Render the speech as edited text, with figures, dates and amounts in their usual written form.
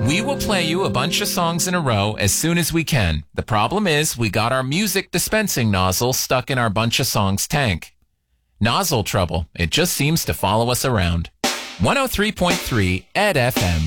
We will play you a bunch of songs in a row as soon as we can. The problem is we got our music dispensing nozzle stuck in our bunch of songs tank. Nozzle trouble. It just seems to follow us around. 103.3 Ed FM.